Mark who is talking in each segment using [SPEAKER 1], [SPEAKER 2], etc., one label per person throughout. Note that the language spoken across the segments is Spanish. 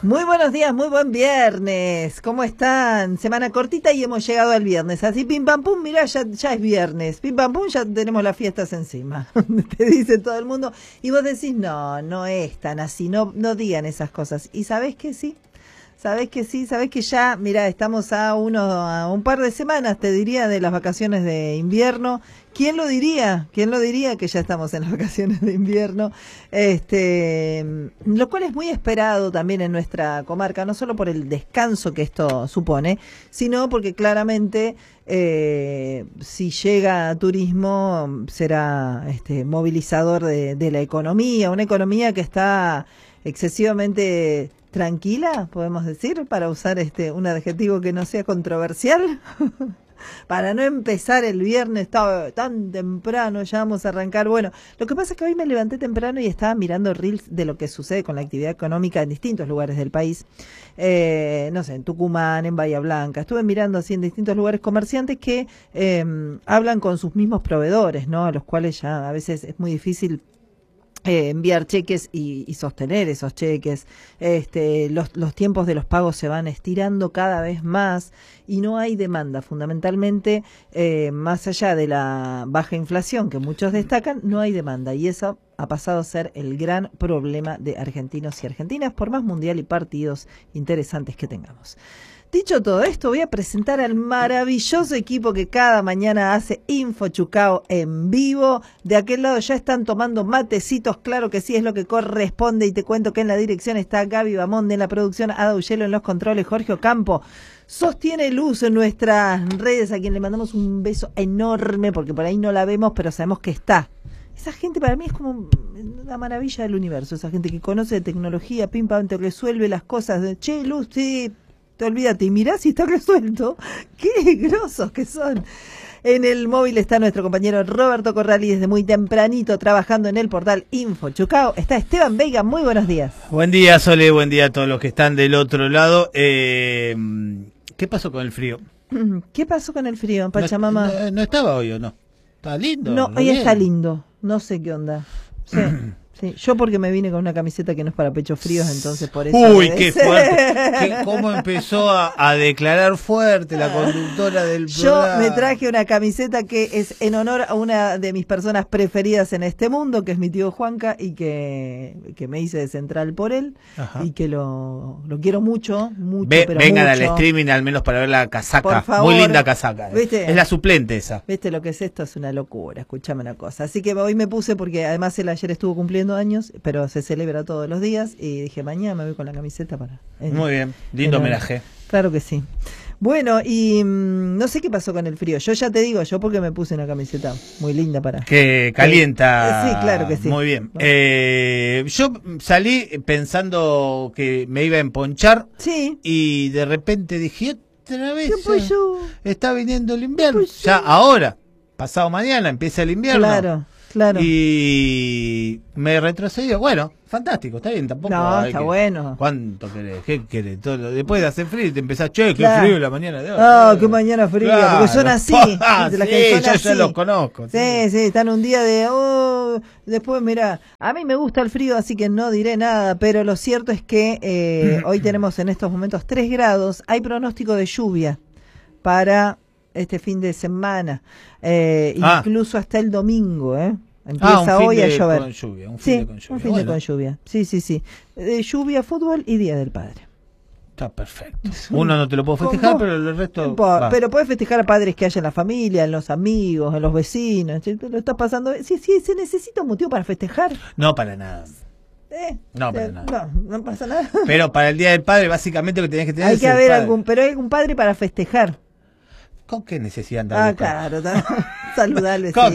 [SPEAKER 1] Muy buenos días, muy buen viernes. ¿Cómo están? Semana cortita y hemos llegado al viernes. Así pim pam pum, mirá, ya es viernes. Pim pam pum, ya tenemos las fiestas encima. Te dice todo el mundo. Y vos decís, no es tan así, no digan esas cosas. ¿Y sabés que sí? Sabés que ya, mirá, estamos a un par de semanas, te diría, de las vacaciones de invierno. ¿Quién lo diría? ¿Quién lo diría que ya estamos en las vacaciones de invierno? Lo cual es muy esperado también en nuestra comarca, no solo por el descanso que esto supone, sino porque claramente si llega turismo será movilizador de la economía, una economía que está excesivamente tranquila, podemos decir, para usar un adjetivo que no sea controversial. Para no empezar el viernes tan temprano, ya vamos a arrancar. Bueno, lo que pasa es que hoy me levanté temprano y estaba mirando reels de lo que sucede con la actividad económica en distintos lugares del país. No sé, en Tucumán, en Bahía Blanca. Estuve mirando así en distintos lugares comerciantes que hablan con sus mismos proveedores, ¿no? A los cuales ya a veces es muy difícil enviar cheques y sostener esos cheques. Los tiempos de los pagos se van estirando cada vez más y no hay demanda. Fundamentalmente, más allá de la baja inflación que muchos destacan, no hay demanda, y eso ha pasado a ser el gran problema de argentinos y argentinas, por más mundial y partidos interesantes que tengamos. Dicho todo esto, voy a presentar al maravilloso equipo que cada mañana hace Info Chucao en vivo. De aquel lado ya están tomando matecitos, claro que sí, es lo que corresponde, y te cuento que en la dirección está Gaby Bamonde, en la producción Ada Ugelo, en los controles Jorge Ocampo. Sostiene Luz en nuestras redes, a quien le mandamos un beso enorme, porque por ahí no la vemos, pero sabemos que está. Esa gente para mí es como la maravilla del universo, esa gente que conoce de tecnología, pim pam, te resuelve las cosas, che, Luz, sí, te olvídate, y mirá si está resuelto. ¡Qué grosos que son! En el móvil está nuestro compañero Roberto Corral, y desde muy tempranito trabajando en el portal Info Chucao está Esteban Veiga. Muy buenos días.
[SPEAKER 2] Buen día, Sole, buen día a todos los que están del otro lado. ¿Qué pasó con el frío?
[SPEAKER 1] ¿Qué pasó con el frío, Pachamama?
[SPEAKER 2] No estaba hoy, ¿o no? ¿Está lindo?
[SPEAKER 1] No, hoy está lindo. No sé qué onda. Sí. Sí, yo porque me vine con una camiseta que no es para pechos fríos, entonces por eso...
[SPEAKER 2] ¡Uy, qué fuerte! ¿Cómo empezó a declarar fuerte la conductora del programa?
[SPEAKER 1] Yo me traje una camiseta que es en honor a una de mis personas preferidas en este mundo, que es mi tío Juanca, y que me hice de central por él. Ajá. Y que lo quiero mucho, pero
[SPEAKER 2] vengan
[SPEAKER 1] mucho.
[SPEAKER 2] al streaming al menos para ver la casaca.
[SPEAKER 1] Por favor.
[SPEAKER 2] Muy linda casaca.
[SPEAKER 1] ¿Viste?
[SPEAKER 2] Es la suplente esa.
[SPEAKER 1] ¿Viste lo que es esto? Es una locura, escuchame una cosa. Así que hoy me puse, porque además él ayer estuvo cumpliendo años, pero se celebra todos los días, y dije, mañana me voy con la camiseta para...
[SPEAKER 2] Muy bien, lindo homenaje.
[SPEAKER 1] Claro que sí. Bueno, y no sé qué pasó con el frío. Yo ya te digo, yo porque me puse una camiseta muy linda para...
[SPEAKER 2] Que calienta.
[SPEAKER 1] Sí, claro que sí.
[SPEAKER 2] Muy bien. Yo salí pensando que me iba a emponchar.
[SPEAKER 1] Sí.
[SPEAKER 2] Y de repente dije, otra vez está viniendo el invierno.
[SPEAKER 1] Ya
[SPEAKER 2] ahora, pasado mañana, empieza el invierno.
[SPEAKER 1] Claro.
[SPEAKER 2] Y me retrocedió. Bueno, fantástico, está bien, tampoco.
[SPEAKER 1] No, está bueno.
[SPEAKER 2] ¿Cuánto querés? ¿Qué querés? Después de hacer frío te empezás, qué frío la mañana de hoy.
[SPEAKER 1] Qué mañana fría,
[SPEAKER 2] claro.
[SPEAKER 1] Porque son así.
[SPEAKER 2] Ya los conozco.
[SPEAKER 1] Sí, están un día de... después, mirá, a mí me gusta el frío, así que no diré nada, pero lo cierto es que hoy tenemos en estos momentos 3 grados. Hay pronóstico de lluvia para este fin de semana, incluso hasta el domingo, Empieza hoy a llover.
[SPEAKER 2] Un fin de con lluvia.
[SPEAKER 1] Sí. Lluvia, fútbol y Día del Padre.
[SPEAKER 2] Está perfecto. Uno no te lo puedo festejar, pero el resto...
[SPEAKER 1] Pero puedes festejar a padres que haya en la familia, en los amigos, en los vecinos. Lo estás pasando... Sí, se necesita un motivo para festejar.
[SPEAKER 2] No, para nada. No, para nada.
[SPEAKER 1] No pasa nada.
[SPEAKER 2] Pero para el Día del Padre, básicamente lo que tenés que tener
[SPEAKER 1] hay que haber pero hay algún padre para festejar.
[SPEAKER 2] ¿Con qué necesidad andar?
[SPEAKER 1] Claro. Saludar al vecino.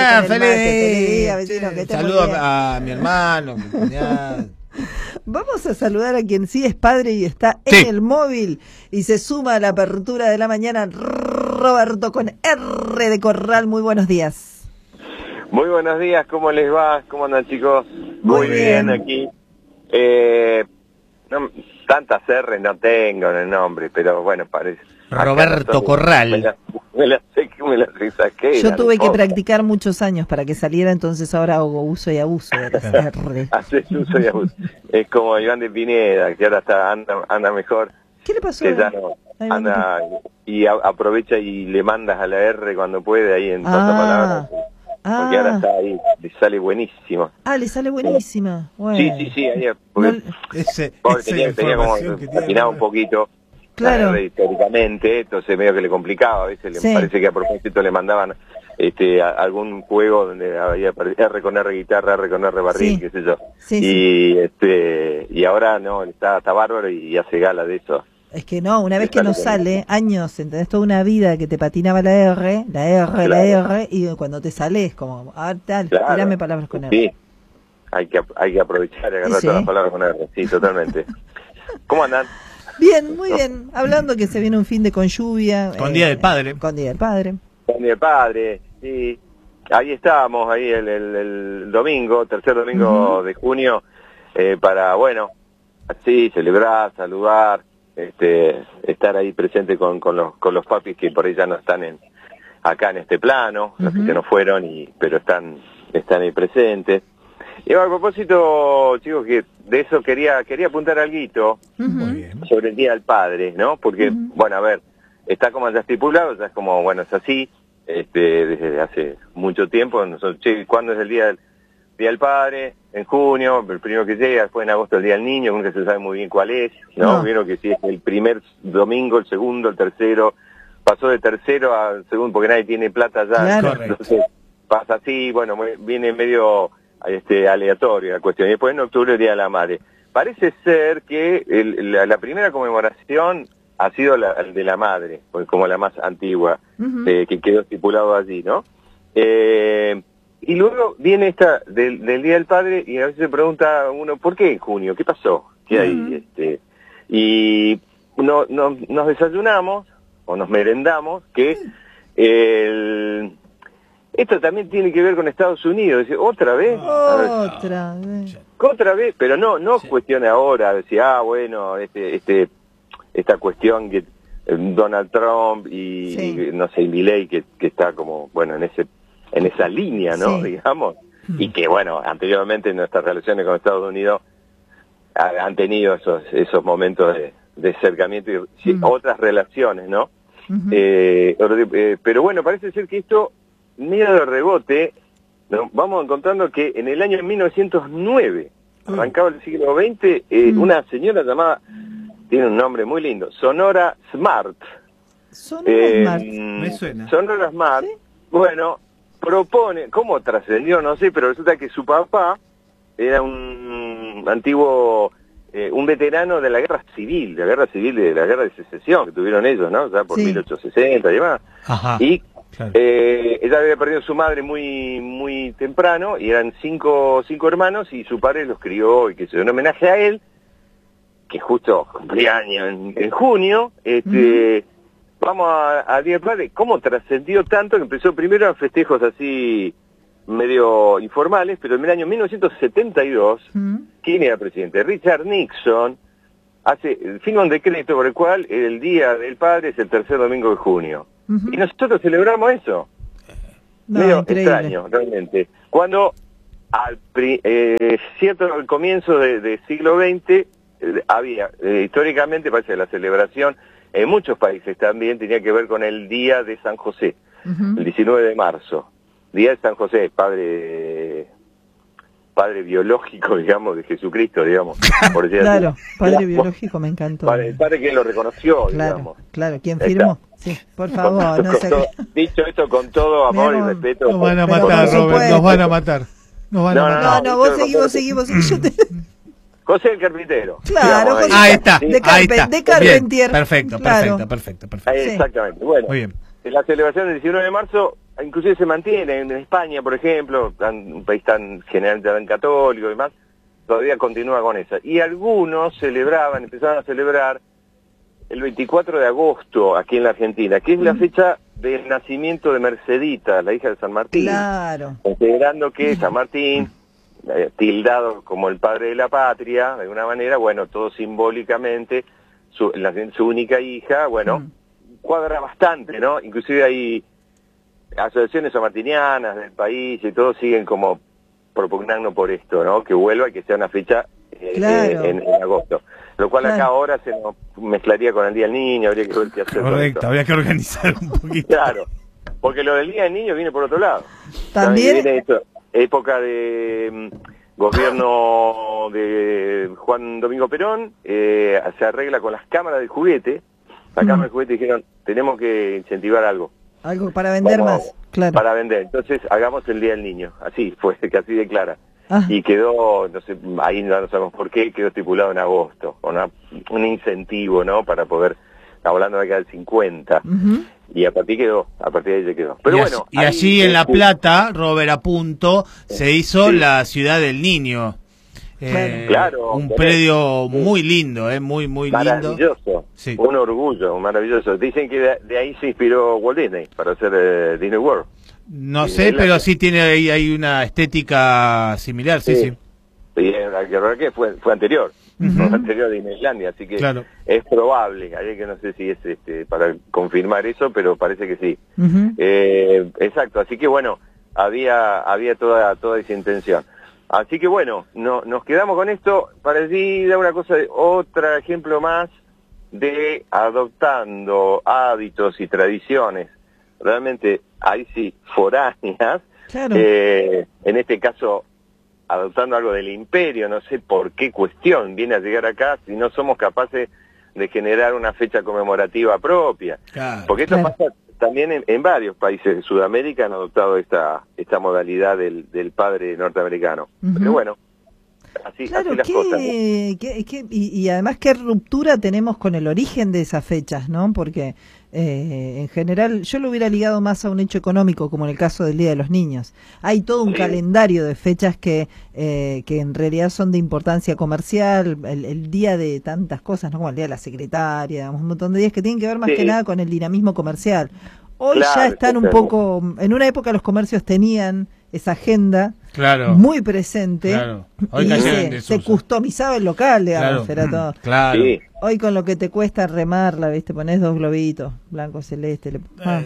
[SPEAKER 2] Saludo a mi hermano, mi cuñado.
[SPEAKER 1] Vamos a saludar a quien sí es padre y está en el móvil y se suma a la apertura de la mañana, Roberto con R de Corral. Muy buenos días.
[SPEAKER 3] Muy buenos días, ¿cómo les va? ¿Cómo andan, chicos?
[SPEAKER 1] Muy bien
[SPEAKER 3] aquí. Tantas R no tengo en el nombre, pero bueno, parece.
[SPEAKER 2] Roberto Corral.
[SPEAKER 3] Me la saqué.
[SPEAKER 1] Yo tuve que practicar muchos años para que saliera, entonces ahora hago uso y abuso de las R.
[SPEAKER 3] Haces uso y abuso. Es como Iván de Pineda, que ahora anda mejor,
[SPEAKER 1] ¿Qué le pasó?
[SPEAKER 3] que ya no
[SPEAKER 1] Ay,
[SPEAKER 3] anda y aprovecha y le mandas a la R cuando puede ahí en pasapalabra, porque ahora está ahí, le sale buenísimo.
[SPEAKER 1] Le sale buenísima. Bueno.
[SPEAKER 3] Sí, ahí, porque pobre, tenía como patinaba un poquito.
[SPEAKER 1] Claro.
[SPEAKER 3] Históricamente, entonces medio que le complicaba, a veces le parece que a propósito le mandaban algún juego donde había R con R guitarra, R con R barril, qué sé yo. Y ahora no, está bárbaro y hace gala de eso.
[SPEAKER 1] Es que no, una vez que no sale, años, ¿entendés? Toda una vida que te patinaba la R, y cuando te sale es como, tirame palabras con R.
[SPEAKER 3] Sí, hay que aprovechar y agarrar todas las palabras con R, sí, totalmente. ¿Cómo andan?
[SPEAKER 1] Bien, muy bien. Hablando que se viene un fin de con lluvia.
[SPEAKER 2] Con Día del Padre.
[SPEAKER 1] Con Día del Padre.
[SPEAKER 3] Con Día del Padre, sí. Ahí estábamos, ahí el domingo, tercer domingo de junio, para, bueno, así, celebrar, saludar, estar ahí presente con los papis que por ahí ya no están acá en este plano, los que se nos fueron, pero están ahí presentes. Y a propósito, chicos, que de eso quería apuntar algo sobre el Día del Padre, ¿no? Porque, bueno, a ver, está como ya estipulado, ya es como, bueno, es así, desde hace mucho tiempo. Nosotros, ¿cuándo es el Día del Padre? En junio, el primero que llega, después en agosto el Día del Niño, nunca se sabe muy bien cuál es, ¿no? Vieron que si es el primer domingo, el segundo, el tercero, pasó de tercero al segundo, porque nadie tiene plata ya,
[SPEAKER 1] claro.
[SPEAKER 3] Entonces pasa así, bueno, viene medio aleatoria la cuestión. Y después en octubre el Día de la Madre. Parece ser que la primera conmemoración ha sido la de la madre, como la más antigua, que quedó estipulado allí, ¿no? Y luego viene esta del Día del Padre, y a veces se pregunta uno, ¿por qué en junio? ¿Qué pasó? ¿Qué hay? Y nos desayunamos, o nos merendamos, que esto también tiene que ver con Estados Unidos. Dice, ¿otra vez? Otra vez, pero no cuestione ahora, decir, bueno, esta cuestión que Donald Trump y no sé, Milei, que está como, bueno, en esa línea, ¿no? Digamos, y que, bueno, anteriormente nuestras relaciones con Estados Unidos han tenido esos momentos de acercamiento y otras relaciones, ¿no? Pero bueno, parece ser que esto, medio de rebote, ¿no? Vamos encontrando que en el año 1909, arrancaba el siglo XX, una señora llamada, tiene un nombre muy lindo, Sonora Smart.
[SPEAKER 2] Me suena.
[SPEAKER 3] Sonora Smart, ¿sí? Bueno, propone, ¿cómo trascendió? No sé, pero resulta que su papá era un antiguo, un veterano de la guerra civil, de la guerra de secesión que tuvieron ellos, ¿no? Ya por 1860 y demás. Y claro. Ella había perdido a su madre muy temprano, y eran cinco hermanos, y su padre los crió, y que se dio un homenaje a él, que justo cumplía años en junio. Vamos a Día del Padre. ¿Cómo trascendió tanto? Que empezó primero en festejos así medio informales, pero en el año 1972, ¿quién era presidente? Richard Nixon firma un decreto por el cual el Día del Padre es el tercer domingo de junio. Y nosotros celebramos eso. Medio extraño, realmente. Cuando al comienzo del siglo XX había, históricamente parece que la celebración en muchos países también tenía que ver con el Día de San José, el 19 de marzo. Día de San José, padre biológico, digamos, de Jesucristo, digamos. Por
[SPEAKER 1] claro, padre biológico, me encantó.
[SPEAKER 3] El padre que lo reconoció, digamos.
[SPEAKER 1] Claro, ¿quién firmó? Sí, por favor, no sé.
[SPEAKER 3] Dicho esto con todo amor y respeto.
[SPEAKER 2] Nos van a matar, Robert, nos van a matar.
[SPEAKER 1] No, vos seguimos.
[SPEAKER 3] José el Carpintero.
[SPEAKER 1] Claro,
[SPEAKER 3] José.
[SPEAKER 2] Ahí está.
[SPEAKER 1] De Carpentier.
[SPEAKER 2] Perfecto.
[SPEAKER 3] Exactamente. Bueno,
[SPEAKER 2] muy bien.
[SPEAKER 3] La celebración del 19 de marzo inclusive se mantiene en España, por ejemplo, un país tan generalmente tan católico y demás, todavía continúa con esa. Y algunos empezaban a celebrar el 24 de agosto aquí en la Argentina, que es la fecha del nacimiento de Mercedita, la hija de San Martín.
[SPEAKER 1] Claro.
[SPEAKER 3] Considerando que San Martín, tildado como el padre de la patria, de alguna manera, bueno, todo simbólicamente, su única hija, bueno, cuadra bastante, ¿no? Inclusive hay asociaciones sanmartinianas del país y todos siguen como propugnando por esto, ¿no? Que vuelva y que sea una fecha
[SPEAKER 1] Claro.
[SPEAKER 3] en agosto. Lo cual acá ahora se nos mezclaría con el Día del Niño, habría que ver qué hacer.
[SPEAKER 2] Correcto, habría que organizar un poquito.
[SPEAKER 3] Claro, porque lo del Día del Niño viene por otro lado.
[SPEAKER 1] También.
[SPEAKER 3] Viene esto, época de gobierno de Juan Domingo Perón, se arregla con las cámaras de juguete. Las cámaras de juguete dijeron, tenemos que incentivar algo.
[SPEAKER 1] Algo para vender más, claro.
[SPEAKER 3] Para vender. Entonces, hagamos el Día del Niño. Así fue, que así de clara. Y quedó, no sé, ahí no sabemos por qué, quedó estipulado en agosto, con un incentivo, ¿no? Para poder, hablando de acá del 50, y a partir de ahí se quedó. Pero bueno.
[SPEAKER 2] Y allí en La Plata, Robert, apunto, se hizo la Ciudad del Niño.
[SPEAKER 3] Claro.
[SPEAKER 2] Un predio muy lindo, muy lindo.
[SPEAKER 3] Maravilloso. Sí. Un orgullo, maravilloso. Dicen que de ahí se inspiró Walt Disney para hacer Disney World.
[SPEAKER 2] No sé, pero sí tiene hay una estética similar, sí.
[SPEAKER 3] Sí, que fue anterior, fue anterior a Disneylandia, así que es probable, hay que no sé si es para confirmar eso, pero parece que sí. Exacto, así que bueno, había toda esa intención. Así que bueno, nos quedamos con esto, para decir una cosa, otro ejemplo más de adoptando hábitos y tradiciones realmente ahí sí foráneas, en este caso adoptando algo del imperio, no sé por qué cuestión viene a llegar acá si no somos capaces de generar una fecha conmemorativa propia, porque esto pasa también en varios países de Sudamérica, han adoptado esta modalidad del padre norteamericano, pero bueno, así las cosas, ¿no?
[SPEAKER 1] Y además qué ruptura tenemos con el origen de esas fechas, ¿no? Porque en general yo lo hubiera ligado más a un hecho económico, como en el caso del Día de los Niños. Hay todo un calendario de fechas que en realidad son de importancia comercial, el día de tantas cosas, ¿no? Como el Día de la Secretaria, un montón de días que tienen que ver más que nada con el dinamismo comercial. Hoy ya están un poco, en una época los comercios tenían esa agenda muy presente,
[SPEAKER 2] Hoy
[SPEAKER 1] y se customizaba el local, digamos, era todo. Hoy con lo que te cuesta remarla, ¿viste? Ponés 2 globitos, blanco, celeste.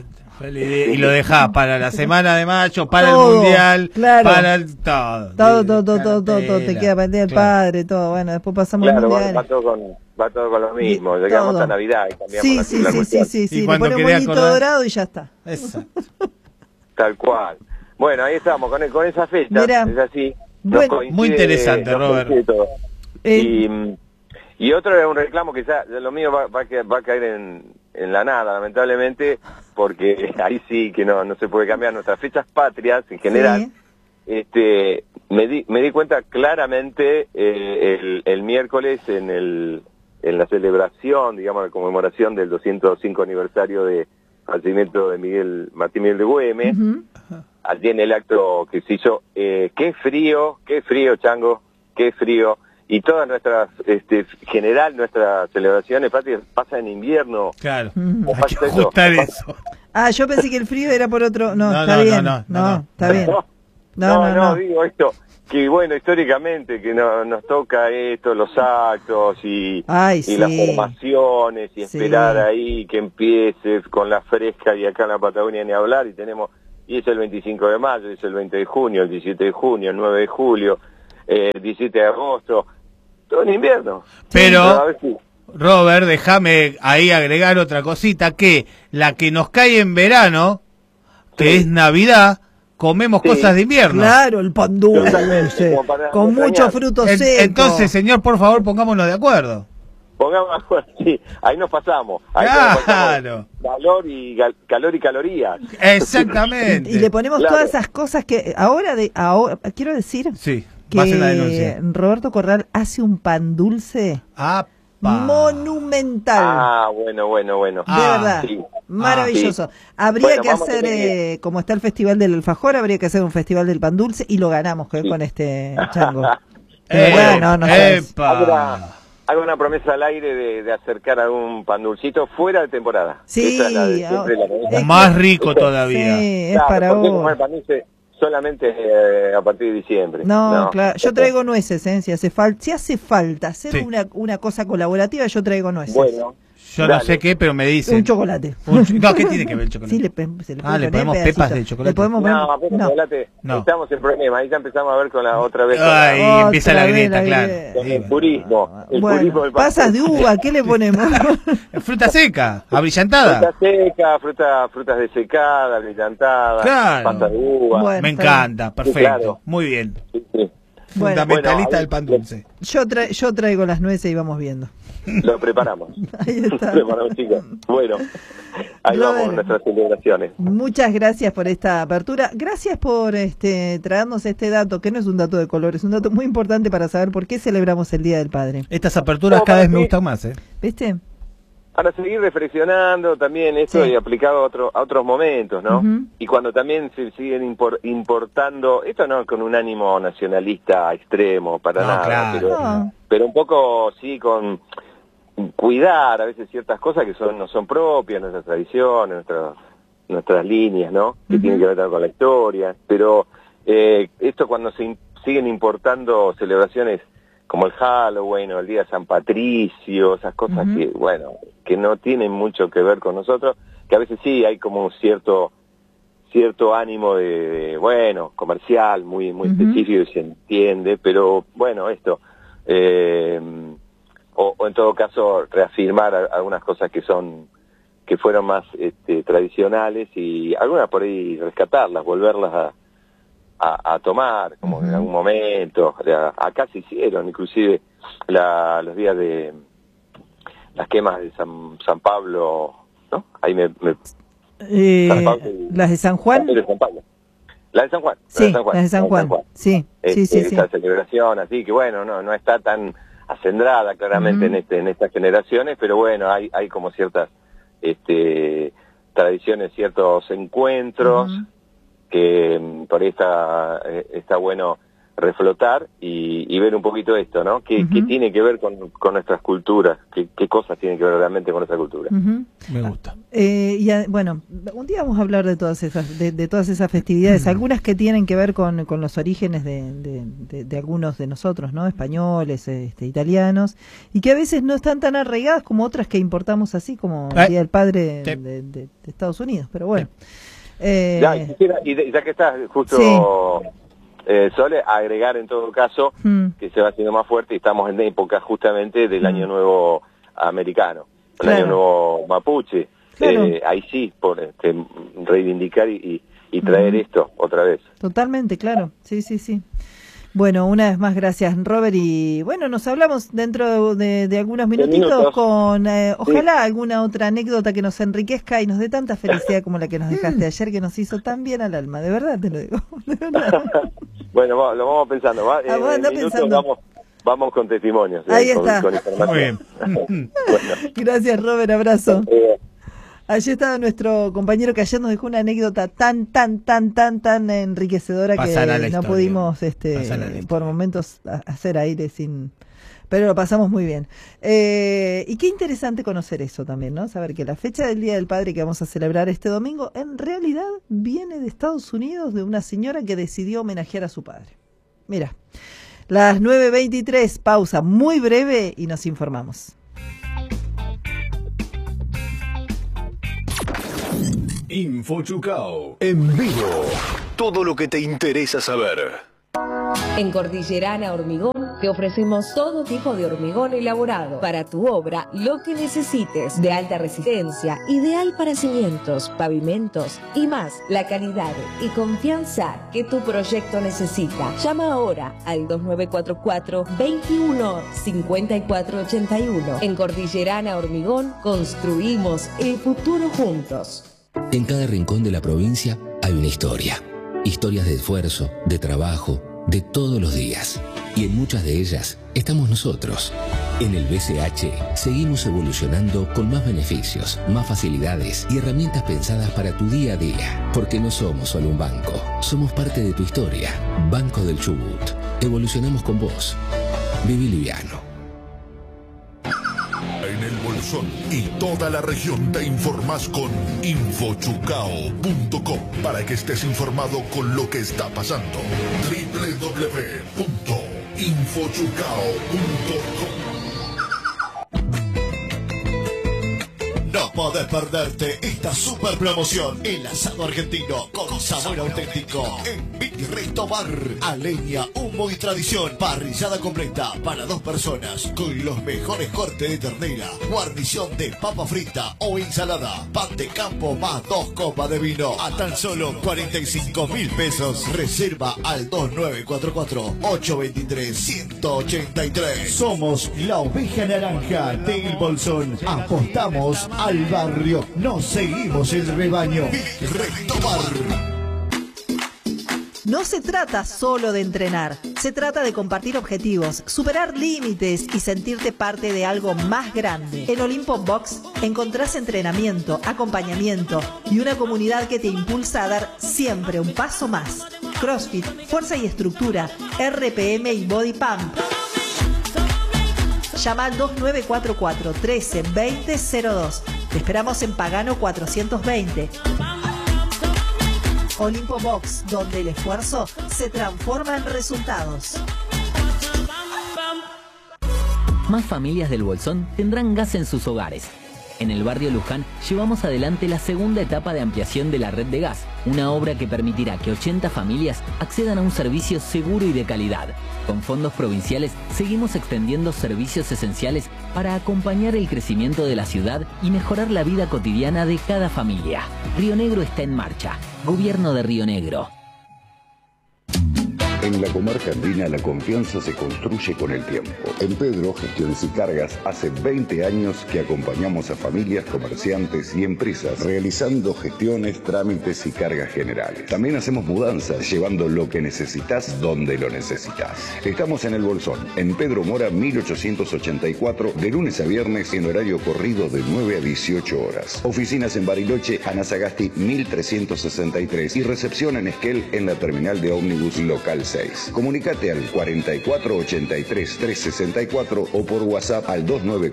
[SPEAKER 2] Y lo dejás para la semana de mayo, para el mundial, para el
[SPEAKER 1] todo, te queda para el día del padre, todo. Bueno, después pasamos al mundial.
[SPEAKER 3] Va todo con lo mismo, llegamos a Navidad y cambiamos
[SPEAKER 1] sí, le ponemos un moñito dorado y ya está.
[SPEAKER 2] Exacto.
[SPEAKER 3] Tal cual. Bueno, ahí estamos, con esa fecha,
[SPEAKER 1] mirá,
[SPEAKER 3] es así.
[SPEAKER 2] Muy interesante, Robert.
[SPEAKER 3] Y otro es un reclamo que ya lo mío va a caer en la nada, lamentablemente, porque ahí sí que no se puede cambiar nuestras fechas patrias en general. Me di cuenta claramente el miércoles en la celebración, digamos, la conmemoración del 205 aniversario de fallecimiento de Martín Miguel de Güemes. Allí en el acto que se hizo, qué frío, Chango, qué frío. Y todas nuestras, general, nuestras celebraciones patrias pasan en invierno.
[SPEAKER 2] Claro, hay que ajustar eso.
[SPEAKER 1] Yo pensé que el frío era por otro. No, está bien. Está bien.
[SPEAKER 3] No, digo esto, que bueno, históricamente, que nos toca esto, los actos y las formaciones, y esperar ahí que empiece con la fresca, y acá en la Patagonia ni hablar, y es el 25 de mayo, es el 20 de junio, el 17 de junio, el 9 de julio, el 17 de agosto, todo en invierno.
[SPEAKER 2] Pero, Robert, déjame ahí agregar otra cosita, que la que nos cae en verano, que es Navidad, comemos cosas de invierno.
[SPEAKER 1] Claro, el pan dulce, con mucho fruto seco.
[SPEAKER 2] Entonces, señor, por favor, pongámonos de acuerdo.
[SPEAKER 3] Ahí nos pasamos.
[SPEAKER 2] Claro.
[SPEAKER 3] Calor y calorías.
[SPEAKER 2] Exactamente.
[SPEAKER 1] Y le ponemos todas esas cosas que ahora quiero decir que Roberto Corral hace un pan dulce monumental.
[SPEAKER 3] Bueno.
[SPEAKER 1] De verdad. Maravilloso. Habría que hacer, como está el Festival del Alfajor, habría que hacer un Festival del Pan Dulce y lo ganamos con este chango.
[SPEAKER 3] Hago una promesa al aire de acercar algún pan dulcito fuera de temporada.
[SPEAKER 1] Sí,
[SPEAKER 2] más rico todavía.
[SPEAKER 1] Sí, es para vos.
[SPEAKER 3] Comer pan dulce solamente a partir de diciembre.
[SPEAKER 1] No, claro. Yo traigo nueces, si hace falta hacer una cosa colaborativa, yo traigo nueces.
[SPEAKER 3] Bueno,
[SPEAKER 2] Yo no sé qué, pero me dicen.
[SPEAKER 1] Un chocolate.
[SPEAKER 2] No, ¿qué tiene que ver el chocolate?
[SPEAKER 1] Sí, se le
[SPEAKER 2] le ponemos pepas de chocolate.
[SPEAKER 1] ¿Le podemos
[SPEAKER 3] chocolate. No. Estamos en problema. Ahí ya empezamos a ver con la otra vez.
[SPEAKER 2] Ahí empieza la grieta, claro.
[SPEAKER 3] Con el purismo.
[SPEAKER 1] Bueno, pasas de uva, ¿qué le ponemos?
[SPEAKER 2] Fruta seca, abrillantada.
[SPEAKER 3] Fruta seca, frutas desecada, abrillantada.
[SPEAKER 2] Claro.
[SPEAKER 3] Pasta de uva.
[SPEAKER 2] Bueno, me encanta, perfecto. Sí, claro. Muy bien.
[SPEAKER 3] Sí.
[SPEAKER 2] Fundamentalista del pan dulce.
[SPEAKER 1] Yo traigo las nueces y vamos viendo.
[SPEAKER 3] Lo preparamos.
[SPEAKER 1] Ahí está.
[SPEAKER 3] Lo preparamos, chicos. Bueno, ahí vamos con nuestras celebraciones.
[SPEAKER 1] Muchas gracias por esta apertura. Gracias por traernos este dato, que no es un dato de color, es un dato muy importante para saber por qué celebramos el Día del Padre.
[SPEAKER 2] Estas aperturas cada vez me gustan más, ¿eh?
[SPEAKER 1] ¿Viste?
[SPEAKER 3] Para seguir reflexionando también esto y aplicado a otros momentos, ¿no? Y cuando también se siguen importando, esto no con un ánimo nacionalista extremo, para nada, claro, pero un poco sí con cuidar a veces ciertas cosas que no son propias, nuestras tradiciones, nuestras líneas, ¿no? Que tienen que ver con la historia, pero esto cuando se siguen importando celebraciones como el Halloween o el Día de San Patricio, esas cosas que, bueno, que no tienen mucho que ver con nosotros, que a veces sí hay como un cierto ánimo de bueno, comercial, muy específico y se entiende, pero bueno, esto, o en todo caso reafirmar algunas cosas que fueron más tradicionales y algunas por ahí rescatarlas, volverlas a tomar, como en algún momento. Acá se hicieron inclusive los días de las quemas de San Pablo, ¿no? Ahí
[SPEAKER 1] San Pablo las de San Juan.
[SPEAKER 3] La de San Juan.
[SPEAKER 1] Sí, las de San Juan. Sí.
[SPEAKER 3] Esa celebración, así que bueno, no está tan acendrada claramente en estas generaciones, pero bueno, hay como ciertas tradiciones, ciertos encuentros que por ahí está bueno reflotar y ver un poquito esto, ¿no? ¿Qué tiene que ver con nuestras culturas? ¿Qué cosas tienen que ver realmente con nuestra cultura?
[SPEAKER 2] Me gusta.
[SPEAKER 1] Bueno, un día vamos a hablar de todas esas festividades, algunas que tienen que ver con los orígenes de algunos de nosotros, ¿no? Españoles, italianos, y que a veces no están tan arraigadas como otras que importamos así, como el Día del Padre de Estados Unidos, pero bueno.
[SPEAKER 3] Ya que estás justo... Sole, agregar en todo caso que se va haciendo más fuerte y estamos en época justamente del Año Nuevo americano, el Año Nuevo mapuche. Claro. Ahí sí, por reivindicar y traer esto otra vez.
[SPEAKER 1] Totalmente, claro. Sí. Bueno, una vez más, gracias, Robert. Y bueno, nos hablamos dentro de algunos minutitos con, ojalá, alguna otra anécdota que nos enriquezca y nos dé tanta felicidad como la que nos dejaste ayer, que nos hizo tan bien al alma. De verdad te lo digo. De verdad.
[SPEAKER 3] Bueno, lo vamos pensando. Vamos con testimonios.
[SPEAKER 1] Ahí está.
[SPEAKER 3] Con información.
[SPEAKER 2] Muy bien.
[SPEAKER 1] Bueno. Gracias, Robert. Abrazo. Allí estaba nuestro compañero que ayer nos dejó una anécdota tan enriquecedora que no pudimos por momentos hacer aire pero lo pasamos muy bien. Y qué interesante conocer eso también, ¿no? Saber que la fecha del Día del Padre que vamos a celebrar este domingo en realidad viene de Estados Unidos, de una señora que decidió homenajear a su padre. Mira, las 9:23, pausa muy breve y nos informamos.
[SPEAKER 4] InfoChucao en vivo. Todo lo que te interesa saber.
[SPEAKER 5] En Cordillerana Hormigón te ofrecemos todo tipo de hormigón elaborado para tu obra, lo que necesites, de alta resistencia, ideal para cimientos, pavimentos y más. La calidad y confianza que tu proyecto necesita. Llama ahora al 2944 21 54 81. En Cordillerana Hormigón construimos el futuro juntos.
[SPEAKER 6] En cada rincón de la provincia hay una historia. Historias de esfuerzo, de trabajo, de todos los días. Y en muchas de ellas estamos nosotros. En el BCH seguimos evolucionando con más beneficios, más facilidades y herramientas pensadas para tu día a día. Porque no somos solo un banco, somos parte de tu historia. Banco del Chubut. Evolucionamos con vos. Viví liviano.
[SPEAKER 4] En el Bolsón y toda la región te informás con infochucao.com para que estés informado con lo que está pasando. www.infochucao.com
[SPEAKER 7] No podés perderte esta super promoción. El asado argentino con sabor auténtico en Mi Resto Bar. A leña, humo y tradición. Parrillada completa para 2 personas con los mejores cortes de ternera, guarnición de papa frita o ensalada, pan de campo más 2 copas de vino a tan solo 45.000 pesos. Reserva al 2944-823-183. Somos la oveja naranja del Bolsón. Apostamos al barrio. Nos seguimos el rebaño. Mi Resto Bar.
[SPEAKER 1] No se trata solo de entrenar, se trata de compartir objetivos, superar límites y sentirte parte de algo más grande. En Olimpo Box encontrás entrenamiento, acompañamiento y una comunidad que te impulsa a dar siempre un paso más. CrossFit, fuerza y estructura, RPM y Body Pump. Llama al 2944 13 20 02. Te esperamos en Pagano 420. Olimpo Box, donde el esfuerzo se transforma en resultados.
[SPEAKER 8] Más familias del Bolsón tendrán gas en sus hogares. En el barrio Luján llevamos adelante la segunda etapa de ampliación de la red de gas, una obra que permitirá que 80 familias accedan a un servicio seguro y de calidad. Con fondos provinciales seguimos extendiendo servicios esenciales para acompañar el crecimiento de la ciudad y mejorar la vida cotidiana de cada familia. Río Negro está en marcha. Gobierno de Río Negro.
[SPEAKER 9] En la comarca andina la confianza se construye con el tiempo. En Pedro, Gestiones y Cargas, hace 20 años que acompañamos a familias, comerciantes y empresas realizando gestiones, trámites y cargas generales. También hacemos mudanzas, llevando lo que necesitas donde lo necesitas. Estamos en el Bolsón, en Pedro Mora 1884, de lunes a viernes en horario corrido de 9 a 18 horas. Oficinas en Bariloche, Ana Sagasti 1363 y recepción en Esquel en la terminal de ómnibus local 6. Comunicate al 4483-364 o por WhatsApp al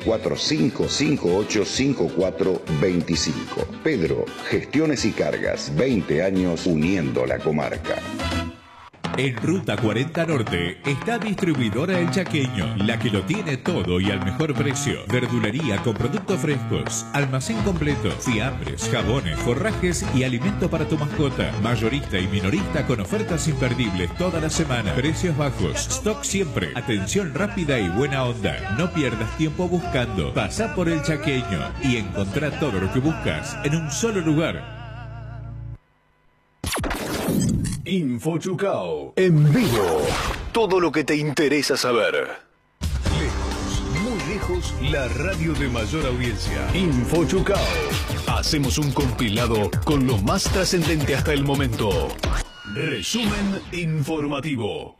[SPEAKER 9] 2945585425. Pedro, Gestiones y Cargas, 20 años uniendo la comarca.
[SPEAKER 10] En Ruta 40 Norte está Distribuidora El Chaqueño, la que lo tiene todo y al mejor precio. Verdulería con productos frescos, almacén completo, fiambres, jabones, forrajes y alimento para tu mascota. Mayorista y minorista con ofertas imperdibles toda la semana. Precios bajos, stock siempre, atención rápida y buena onda. No pierdas tiempo buscando. Pasá por El Chaqueño y encontrá todo lo que buscas en un solo lugar.
[SPEAKER 11] Info Chucao, en vivo. Todo lo que te interesa saber. Lejos, muy lejos, la radio de mayor audiencia. Info Chucao. Hacemos un compilado con lo más trascendente hasta el momento. Resumen informativo.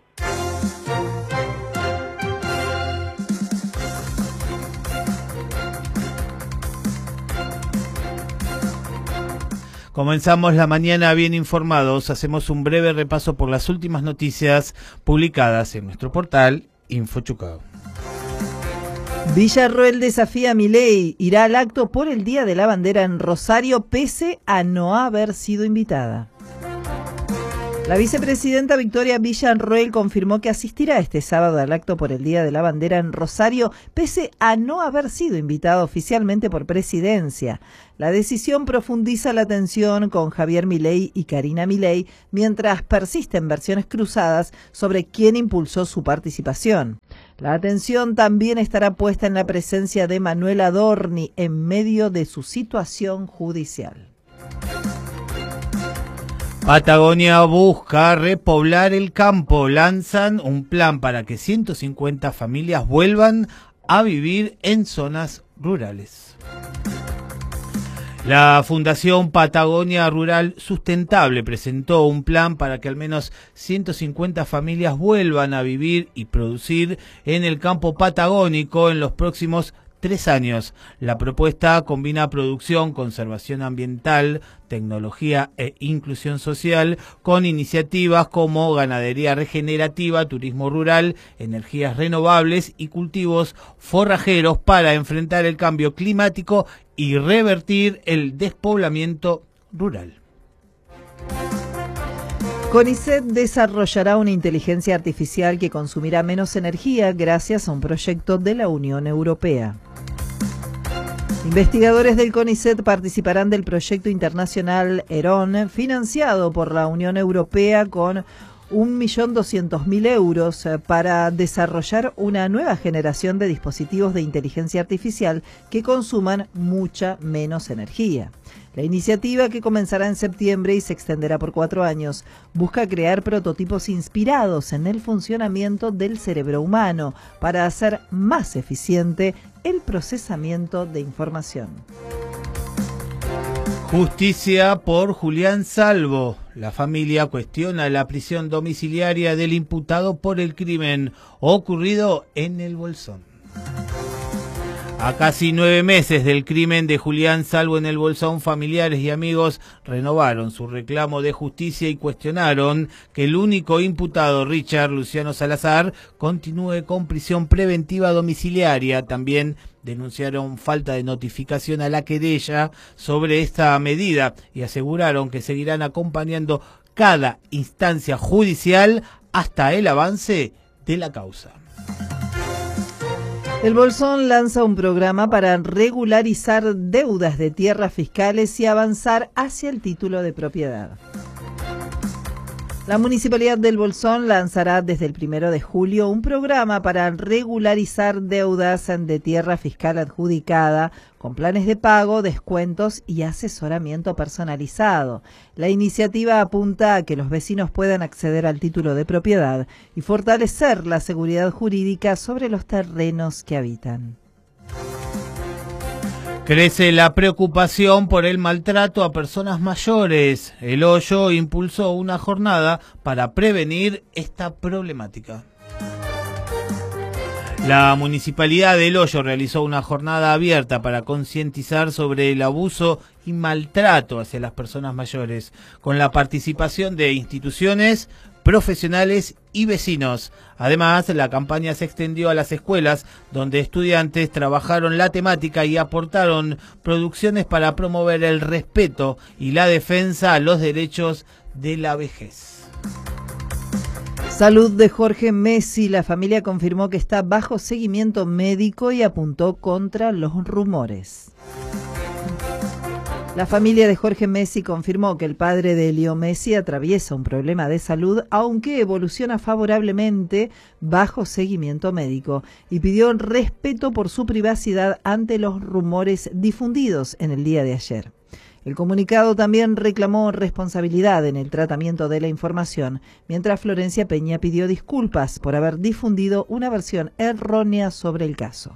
[SPEAKER 2] Comenzamos la mañana bien informados. Hacemos un breve repaso por las últimas noticias publicadas en nuestro portal Info Chucao.
[SPEAKER 1] Villarroel desafía a Milei. Irá al acto por el Día de la Bandera en Rosario pese a no haber sido invitada. La vicepresidenta Victoria Villarroel confirmó que asistirá este sábado al acto por el Día de la Bandera en Rosario, pese a no haber sido invitada oficialmente por Presidencia. La decisión profundiza la tensión con Javier Milei y Karina Milei, mientras persisten versiones cruzadas sobre quién impulsó su participación. La atención también estará puesta en la presencia de Manuel Adorni en medio de su situación judicial.
[SPEAKER 2] Patagonia busca repoblar el campo. Lanzan un plan para que 150 familias vuelvan a vivir en zonas rurales. La Fundación Patagonia Rural Sustentable presentó un plan para que al menos 150 familias vuelvan a vivir y producir en el campo patagónico en los próximos 3 años. La propuesta combina producción, conservación ambiental, tecnología e inclusión social con iniciativas como ganadería regenerativa, turismo rural, energías renovables y cultivos forrajeros para enfrentar el cambio climático y revertir el despoblamiento rural.
[SPEAKER 1] CONICET desarrollará una inteligencia artificial que consumirá menos energía gracias a un proyecto de la Unión Europea. Investigadores del CONICET participarán del proyecto internacional HERON, financiado por la Unión Europea con 1.200.000 euros para desarrollar una nueva generación de dispositivos de inteligencia artificial que consuman mucha menos energía. La iniciativa, que comenzará en septiembre y se extenderá por 4 años, busca crear prototipos inspirados en el funcionamiento del cerebro humano para hacer más eficiente el procesamiento de información.
[SPEAKER 2] Justicia por Julián Salvo. La familia cuestiona la prisión domiciliaria del imputado por el crimen ocurrido en el Bolsón. A casi 9 meses del crimen de Julián Salvo en el Bolsón, familiares y amigos renovaron su reclamo de justicia y cuestionaron que el único imputado, Richard Luciano Salazar, continúe con prisión preventiva domiciliaria. También denunciaron falta de notificación a la querella sobre esta medida y aseguraron que seguirán acompañando cada instancia judicial hasta el avance de la causa.
[SPEAKER 1] El Bolsón lanza un programa para regularizar deudas de tierras fiscales y avanzar hacia el título de propiedad. La Municipalidad del Bolsón lanzará desde el 1 de julio un programa para regularizar deudas de tierra fiscal adjudicada con planes de pago, descuentos y asesoramiento personalizado. La iniciativa apunta a que los vecinos puedan acceder al título de propiedad y fortalecer la seguridad jurídica sobre los terrenos que habitan.
[SPEAKER 2] Crece la preocupación por el maltrato a personas mayores. El Hoyo impulsó una jornada para prevenir esta problemática. La Municipalidad del Hoyo realizó una jornada abierta para concientizar sobre el abuso y maltrato hacia las personas mayores, con la participación de instituciones, profesionales y vecinos. Además, la campaña se extendió a las escuelas, donde estudiantes trabajaron la temática y aportaron producciones para promover el respeto y la defensa a los derechos de la vejez.
[SPEAKER 1] Salud de Jorge Messi. La familia confirmó que está bajo seguimiento médico y apuntó contra los rumores. La familia de Jorge Messi confirmó que el padre de Leo Messi atraviesa un problema de salud, aunque evoluciona favorablemente bajo seguimiento médico, y pidió respeto por su privacidad ante los rumores difundidos en el día de ayer. El comunicado también reclamó responsabilidad en el tratamiento de la información, mientras Florencia Peña pidió disculpas por haber difundido una versión errónea sobre el caso.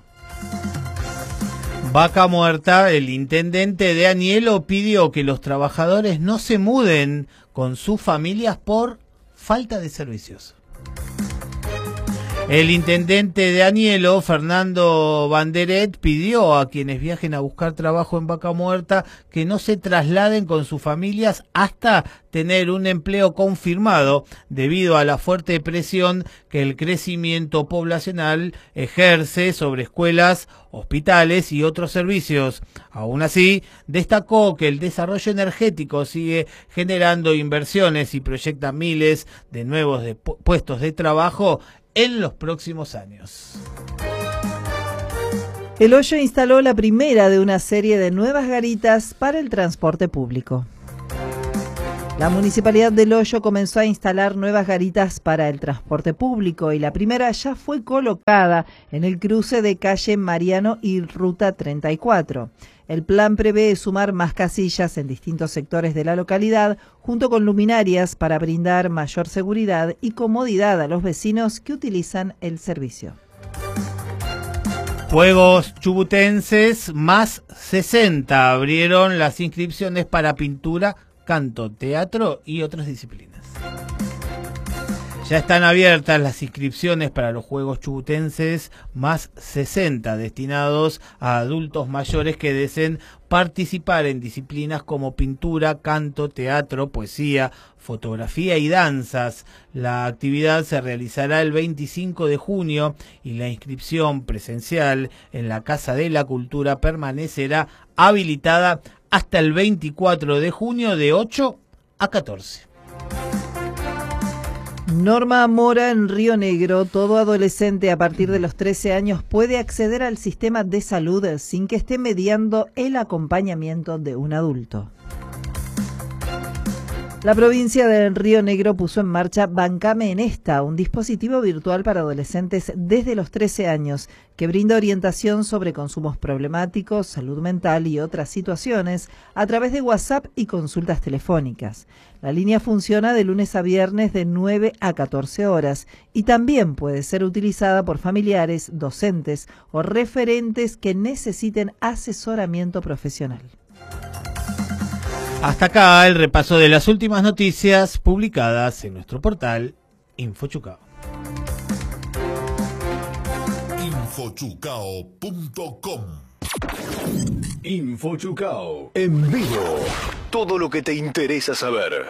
[SPEAKER 2] Vaca Muerta. El intendente de Anielo pidió que los trabajadores no se muden con sus familias por falta de servicios. El intendente de Anielo, Fernando Banderet, pidió a quienes viajen a buscar trabajo en Vaca Muerta que no se trasladen con sus familias hasta tener un empleo confirmado, debido a la fuerte presión que el crecimiento poblacional ejerce sobre escuelas, hospitales y otros servicios. Aún así, destacó que el desarrollo energético sigue generando inversiones y proyecta miles de nuevos puestos de trabajo en los próximos años.
[SPEAKER 1] El Hoyo instaló la primera de una serie de nuevas garitas para el transporte público. La Municipalidad del Hoyo comenzó a instalar nuevas garitas para el transporte público y la primera ya fue colocada en el cruce de calle Mariano y Ruta 34. El plan prevé sumar más casillas en distintos sectores de la localidad, junto con luminarias para brindar mayor seguridad y comodidad a los vecinos que utilizan el servicio.
[SPEAKER 2] Juegos Chubutenses más 60 abrieron las inscripciones para pintura, canto, teatro y otras disciplinas. Ya están abiertas las inscripciones para los Juegos Chubutenses más 60, destinados a adultos mayores que deseen participar en disciplinas como pintura, canto, teatro, poesía, fotografía y danzas. La actividad se realizará el 25 de junio y la inscripción presencial en la Casa de la Cultura permanecerá habilitada hasta el 24 de junio de 8 a 14.
[SPEAKER 1] Norma Mora en Río Negro. Todo adolescente a partir de los 13 años puede acceder al sistema de salud sin que esté mediando el acompañamiento de un adulto. La provincia de Río Negro puso en marcha Bancame en Esta, un dispositivo virtual para adolescentes desde los 13 años que brinda orientación sobre consumos problemáticos, salud mental y otras situaciones a través de WhatsApp y consultas telefónicas. La línea funciona de lunes a viernes de 9 a 14 horas y también puede ser utilizada por familiares, docentes o referentes que necesiten asesoramiento profesional.
[SPEAKER 2] Hasta acá el repaso de las últimas noticias publicadas en nuestro portal Infochucao.
[SPEAKER 4] Infochucao.com.
[SPEAKER 11] Infochucao en vivo. Todo lo que te interesa saber.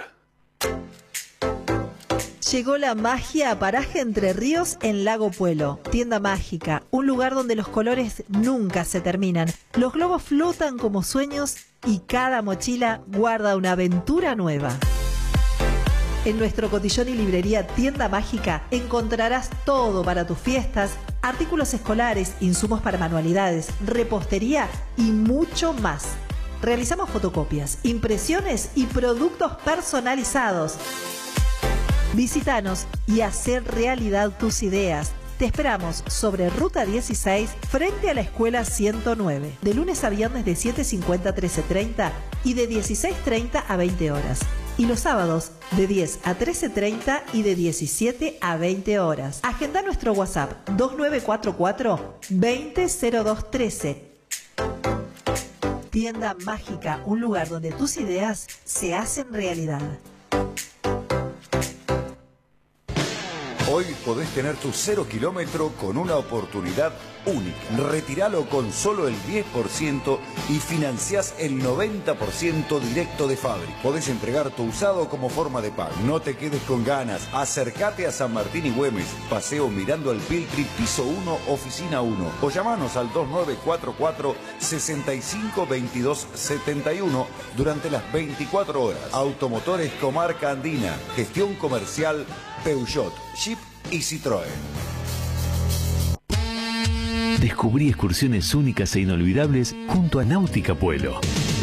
[SPEAKER 1] Llegó la magia a Paraje Entre Ríos en Lago Puelo. Tienda mágica, un lugar donde los colores nunca se terminan. Los globos flotan como sueños y cada mochila guarda una aventura nueva. En nuestro cotillón y librería Tienda Mágica encontrarás todo para tus fiestas, artículos escolares, insumos para manualidades, repostería y mucho más. Realizamos fotocopias, impresiones y productos personalizados. Visítanos y hacer realidad tus ideas. Te esperamos sobre Ruta 16 frente a la Escuela 109, de lunes a viernes de 7:50 a 13:30 y de 16:30 a 20 horas. Y los sábados de 10 a 13:30 y de 17 a 20 horas. Agenda nuestro WhatsApp 2944 200213. Tienda Mágica, un lugar donde tus ideas se hacen realidad.
[SPEAKER 9] Hoy podés tener tu 0 kilómetro con una oportunidad única. Retiralo con solo el 10% y financiás el 90% directo de fábrica. Podés entregar tu usado como forma de pago. No te quedes con ganas. Acércate a San Martín y Güemes. Paseo Mirando al Piltri, piso 1, oficina 1. O llamanos al 2944 652271 durante las 24 horas. Automotores Comarca Andina. Gestión comercial Peugeot, Jeep y Citroën.
[SPEAKER 12] Descubrí excursiones únicas e inolvidables junto a Náutica Puelo.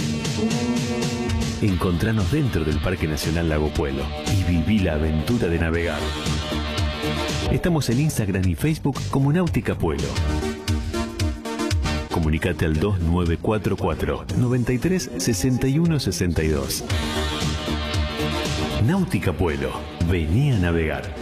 [SPEAKER 12] Encontranos dentro del Parque Nacional Lago Puelo y viví la aventura de navegar. Estamos en Instagram y Facebook como Náutica Puelo. Comunicate al 2944 93 61 62. Náutica Puelo. Vení a navegar.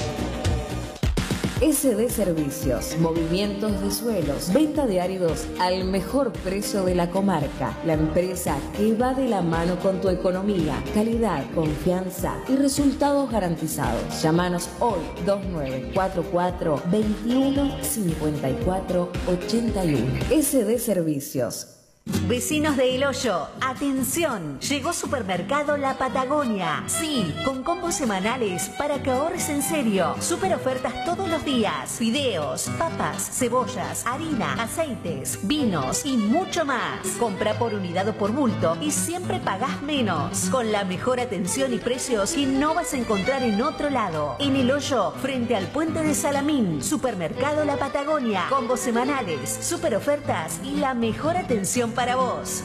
[SPEAKER 5] SD Servicios, movimientos de suelos, venta de áridos al mejor precio de la comarca. La empresa que va de la mano con tu economía, calidad, confianza y resultados garantizados. Llámanos hoy 2944 21 54 81. SD Servicios.
[SPEAKER 13] Vecinos de El Hoyo, atención, llegó Supermercado La Patagonia. Sí, con combos semanales para que ahorres en serio. Super ofertas todos los días. Fideos, papas, cebollas, harina, aceites, vinos y mucho más. Compra por unidad o por bulto y siempre pagás menos. Con la mejor atención y precios que no vas a encontrar en otro lado. En El Hoyo, frente al puente de Salamín. Supermercado La Patagonia. Combos semanales, super ofertas y la mejor atención para vos.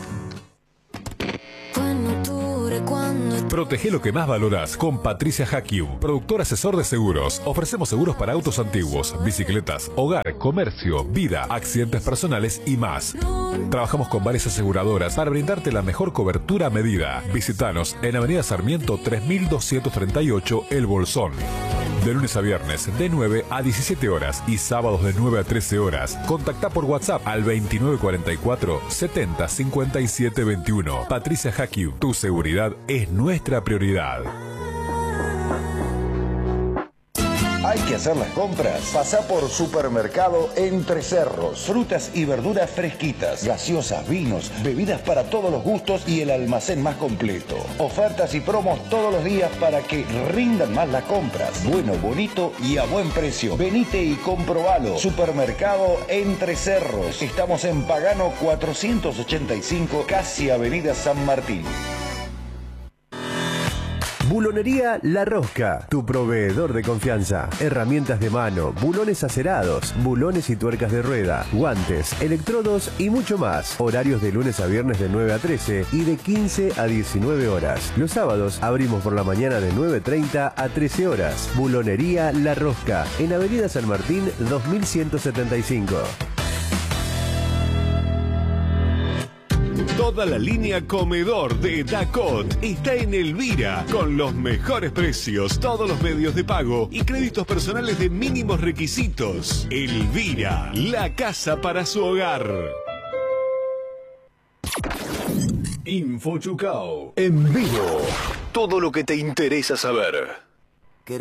[SPEAKER 10] Protege lo que más valoras con Patricia Hakiu, productor asesor de seguros. Ofrecemos seguros para autos antiguos, bicicletas, hogar, comercio, vida, accidentes personales y más. Trabajamos con varias aseguradoras para brindarte la mejor cobertura a medida. Visítanos en Avenida Sarmiento 3238 El Bolsón. De lunes a viernes de 9 a 17 horas y sábados de 9 a 13 horas. Contactá por WhatsApp al 2944 70 57 21. Patricia Hakiu, tu seguridad es nuestra prioridad.
[SPEAKER 9] Hay que hacer las compras. Pasá por Supermercado Entre Cerros. Frutas y verduras fresquitas, gaseosas, vinos, bebidas para todos los gustos y el almacén más completo. Ofertas y promos todos los días para que rindan más las compras. Bueno, bonito y a buen precio. Venite y comprobalo. Supermercado Entre Cerros. Estamos en Pagano 485, casi Avenida San Martín.
[SPEAKER 11] Bulonería La Rosca, tu proveedor de confianza. Herramientas de mano, bulones acerados, bulones y tuercas de rueda, guantes, electrodos y mucho más. Horarios de lunes a viernes de 9 a 13 y de 15 a 19 horas. Los sábados abrimos por la mañana de 9:30 a 13 horas. Bulonería La Rosca, en Avenida San Martín 2175.
[SPEAKER 10] Toda la línea comedor de Dacot está en Elvira, con los mejores precios, todos los medios de pago y créditos personales de mínimos requisitos. Elvira, la casa para su hogar.
[SPEAKER 11] Info Chucao, en vivo. Todo lo que te interesa saber.